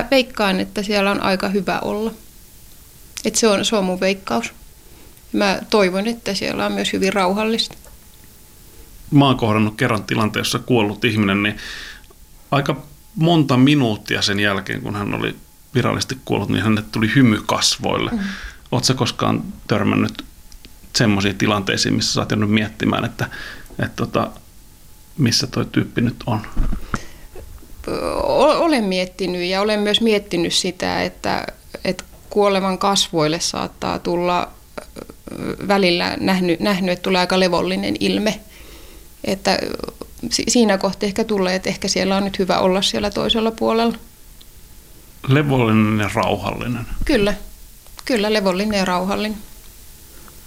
veikkaan, että siellä on aika hyvä olla. Että se on mun veikkaus. Mä toivon, että siellä on myös hyvin rauhallista. Mä oon kohdannut kerran tilanteen, jossa kuollut ihminen, niin aika monta minuuttia sen jälkeen, kun hän oli virallisesti kuollut, niin hänelle tuli hymy kasvoille. Ootko sä koskaan törmännyt semmoisiin tilanteisiin, missä sä oot jäänyt miettimään, että missä toi tyyppi nyt on? Olen miettinyt ja olen myös miettinyt sitä, että kuolevan kasvoille saattaa tulla välillä nähnyt, että tulee aika levollinen ilme. Että siinä kohtaa ehkä tulee, että ehkä siellä on nyt hyvä olla siellä toisella puolella. Levollinen ja rauhallinen. Kyllä, levollinen ja rauhallinen.